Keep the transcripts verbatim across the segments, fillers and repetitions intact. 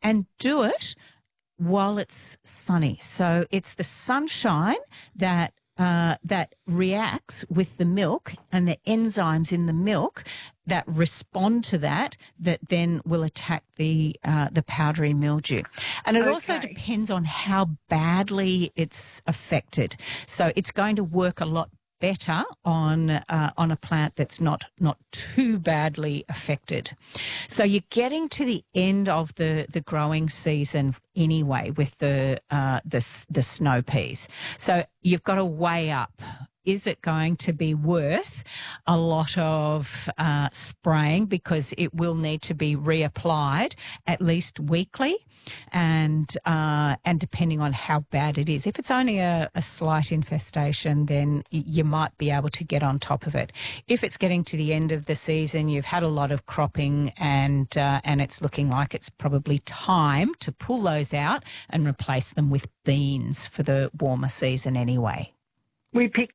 and do it while it's sunny. So it's the sunshine that uh, that reacts with the milk and the enzymes in the milk that respond to that, that then will attack the uh, the powdery mildew. And it Okay. also depends on how badly it's affected. So it's going to work a lot better on uh, on a plant that's not not too badly affected. So you're getting to the end of the, the growing season anyway with the uh, the the snow peas. So you've got to weigh up. Is it going to be worth a lot of uh, spraying, because it will need to be reapplied at least weekly, and uh, and depending on how bad it is. If it's only a, a slight infestation, then you might be able to get on top of it. If it's getting to the end of the season, you've had a lot of cropping, and uh, and it's looking like it's probably time to pull those out and replace them with beans for the warmer season anyway. We picked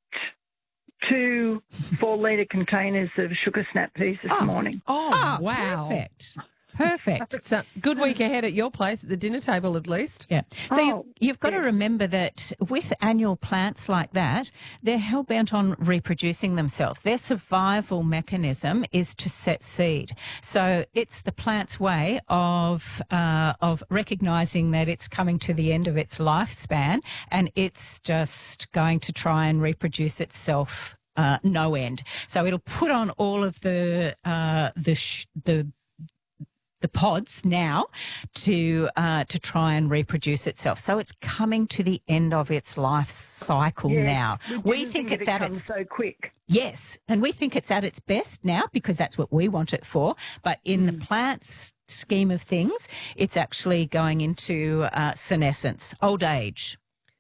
two four-litre containers of sugar snap peas this Oh. morning. Oh, Ah, wow. Perfect. Perfect. So good week ahead at your place, at the dinner table at least. Yeah. So Oh, you, you've got to yeah. remember that with annual plants like that, they're hell-bent on reproducing themselves. Their survival mechanism is to set seed. So it's the plant's way of uh, of recognising that it's coming to the end of its lifespan, and it's just going to try and reproduce itself uh, no end. So it'll put on all of the uh, the sh- the the pods now to uh, to try and reproduce itself. So it's coming to the end of its life cycle Yeah, now. we, We didn't think think it's it'd at come its so quick. yes, and we think it's at its best now because that's what we want it for. But in the plant's scheme of things, it's actually going into uh, senescence, old age.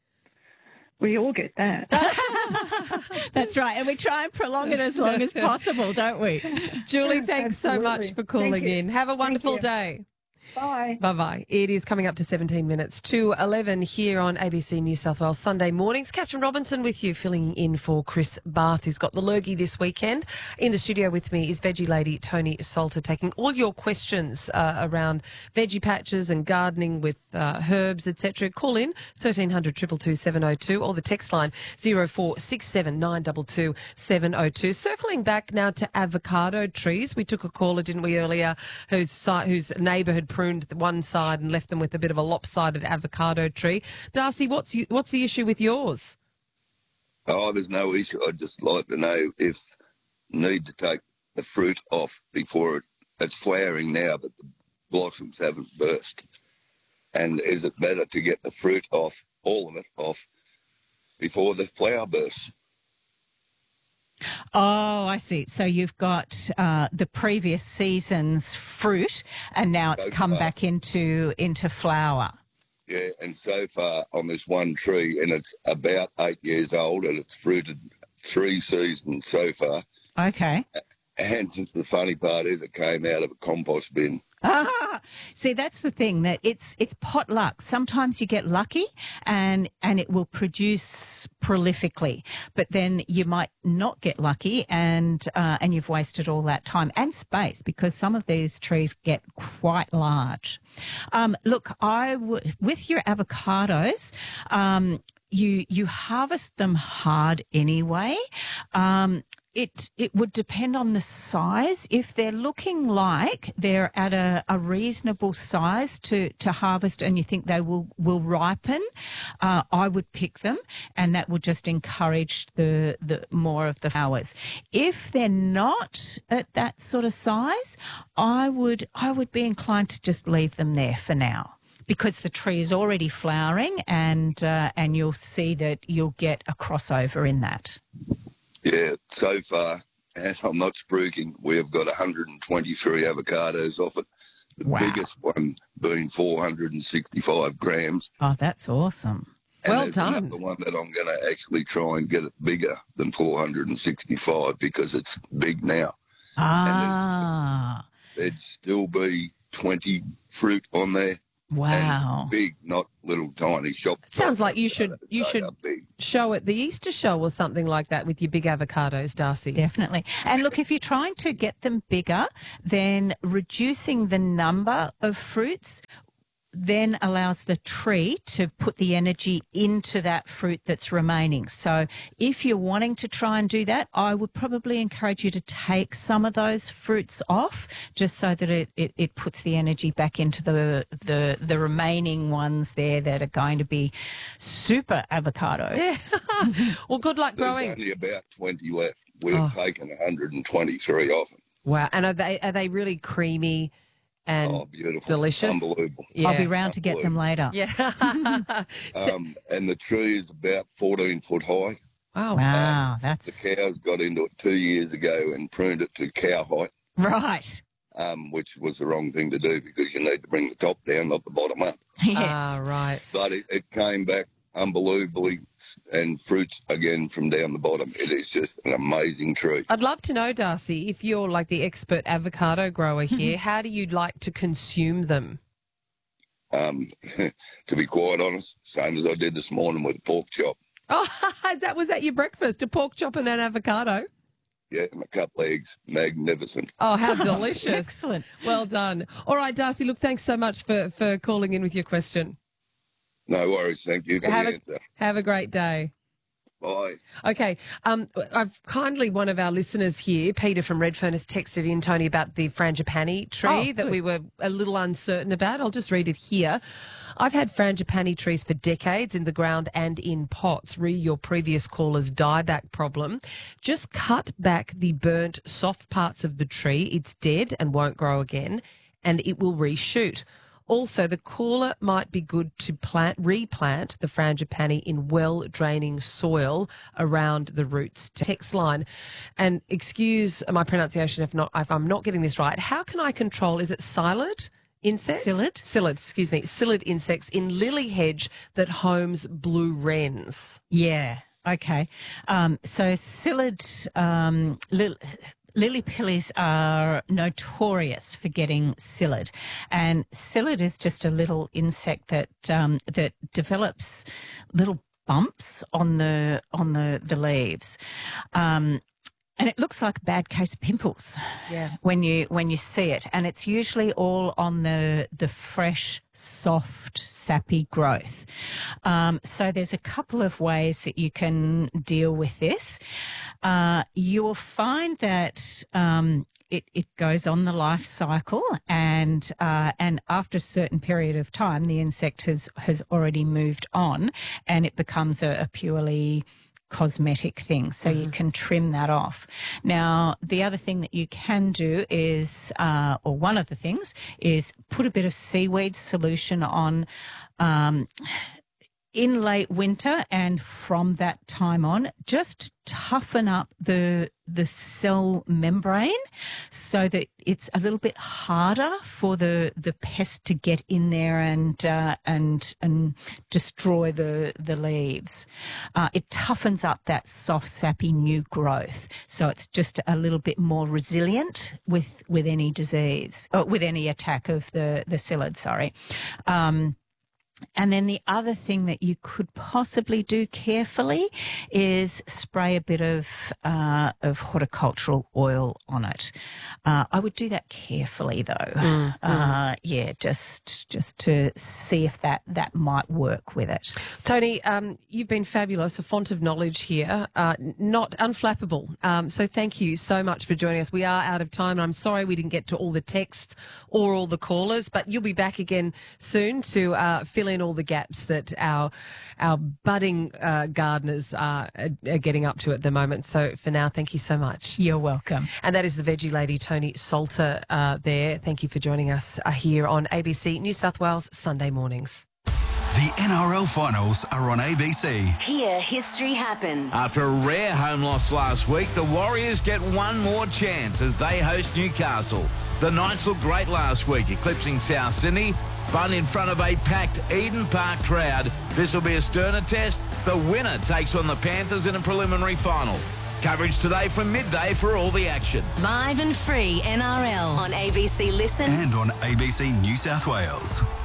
We all get that. That's right, and we try and prolong it as long as possible, don't we? Julie, thanks so much Absolutely. for calling Thank you. in. Have a wonderful you. day. Bye. Bye-bye. It is coming up to seventeen minutes to eleven here on A B C New South Wales Sunday mornings. Catherine Robinson with you, filling in for Chris Barth, who's got the lurgy this weekend. In the studio with me is Veggie Lady Tony Salter, taking all your questions uh, around veggie patches and gardening with uh, herbs, et cetera. Call in thirteen hundred, two two two, seven oh two, or the text line zero four six seven, nine two two, seven oh two. Circling back now to avocado trees. We took a caller, didn't we, earlier, whose, si- whose neighbour had pruned the one side and left them with a bit of a lopsided avocado tree. Darcy, what's you, what's the issue with yours? Oh, there's no issue. I'd just like to know if need to take the fruit off before it, it's flowering now, but the blossoms haven't burst. And is it better to get the fruit off, all of it off, before the flower bursts? Oh, I see. So you've got uh, the previous season's fruit, and now it's So come far. back into into flower. Yeah, and so far on this one tree, and it's about eight years old, and it's fruited three seasons so far. Okay. And the funny part is it came out of a compost bin. Ah, see, that's the thing, that it's it's pot luck. Sometimes you get lucky and and it will produce prolifically, but then you might not get lucky and uh, and you've wasted all that time and space, because some of these trees get quite large. Um, look, I w- with your avocados. Um, you you harvest them hard anyway. Um, It it would depend on the size. If they're looking like they're at a, a reasonable size to, to harvest and you think they will, will ripen, uh, I would pick them, and that would just encourage the, the more of the flowers. If they're not at that sort of size, I would I would be inclined to just leave them there for now, because the tree is already flowering, and uh, and you'll see that you'll get a crossover in that. Yeah, so far, and I'm not spruiking, we've got one hundred twenty-three avocados off it. The Wow. biggest one being four hundred sixty-five grams. Oh, that's awesome. And Well there's done. another one that I'm going to actually try and get it bigger than four hundred sixty-five because it's big now. Ah, There'd still be twenty fruit on there. wow. And big, not little tiny shop. Sounds like you should avocados. you They should are big. show at the Easter show or something like that with your big avocados, Darcy. Definitely. And look, if you're trying to get them bigger, then reducing the number of fruits then allows the tree to put the energy into that fruit that's remaining. So if you're wanting to try and do that, I would probably encourage you to take some of those fruits off just so that it, it, it puts the energy back into the, the the remaining ones there that are going to be super avocados. Yeah. Well, good luck There's growing. only about twenty left. We've Oh. taken one hundred twenty-three off them. Wow. And are they are they really creamy and Oh, beautiful. delicious? Unbelievable. Yeah. I'll be round to get them later. Yeah. Um, and the tree is about fourteen foot high. Wow. Wow, The that's cows got into it two years ago and pruned it to cow height, right. um, which was the wrong thing to do because you need to bring the top down, not the bottom up. Yes. Ah, right. But it, it came back unbelievably and fruits again from down the bottom. It is just an amazing tree. I'd love to know, Darcy, if you're like the expert avocado grower here, how do you like to consume them? Um, to be quite honest, same as I did this morning with a pork chop. Oh, that was at your breakfast, a pork chop and an avocado. Yeah, and a couple of eggs. Magnificent. Oh, how delicious. Excellent. Well done. All right, Darcy, look, thanks so much for, for calling in with your question. No worries. Thank you for Have the a, answer. have a great day. Bye. Okay. Um, I've kindly, one of our listeners here, Peter from Redfern, has texted in, Tony, about the frangipani tree Oh, that good. we were a little uncertain about. I'll just read it here. I've had frangipani trees for decades in the ground and in pots. Re your previous caller's dieback problem. Just cut back the burnt soft parts of the tree. It's dead and won't grow again, and it will reshoot. Also, the cooler might be good to plant, replant the frangipani in well-draining soil around the roots. Text line, and excuse my pronunciation if not if I'm not getting this right. How can I control? Is it psyllid insects? Psyllid? Psyllid, excuse me. Psyllid insects in lily hedge that homes blue wrens. Yeah. Okay. Um, so psyllid, um, lil- lily pillies are notorious for getting psyllid, and psyllid is just a little insect that um, that develops little bumps on the on the the leaves. Um, And it looks like a bad case of pimples Yeah. when you when you see it, and it's usually all on the the fresh, soft, sappy growth. Um, so there's a couple of ways that you can deal with this. Uh, you will find that um, it it goes on the life cycle, and uh, and after a certain period of time, the insect has has already moved on, and it becomes a, a purely cosmetic thing, so you can trim that off. Now, the other thing that you can do is, uh, or one of the things, is put a bit of seaweed solution on um, in late winter, and from that time on, just toughen up the the cell membrane so that it's a little bit harder for the the pest to get in there and uh, and and destroy the the leaves. Uh, it toughens up that soft, sappy new growth, so it's just a little bit more resilient with with any disease or with any attack of the the psyllid. Sorry. Um, And then the other thing that you could possibly do carefully is spray a bit of uh, of horticultural oil on it. Uh, I would do that carefully, though. Mm, uh, yeah, just just to see if that, that might work with it. Tony, um, you've been fabulous, a font of knowledge here, uh, not unflappable. Um, so thank you so much for joining us. We are out of time, and I'm sorry we didn't get to all the texts or all the callers, but you'll be back again soon to uh, fill in all the gaps that our our budding uh, gardeners are, are getting up to at the moment. So for now, thank you so much. You're welcome. And that is the veggie lady, Tony Salter, uh, there. Thank you for joining us uh, here on A B C New South Wales Sunday mornings. The N R L finals are on A B C. Hear history happen. After a rare home loss last week, the Warriors get one more chance as they host Newcastle. The Knights looked great last week, eclipsing South Sydney, but in front of a packed Eden Park crowd. This will be a sterner test. The winner takes on the Panthers in a preliminary final. Coverage today from midday for all the action. Live and free N R L on A B C Listen And on A B C New South Wales.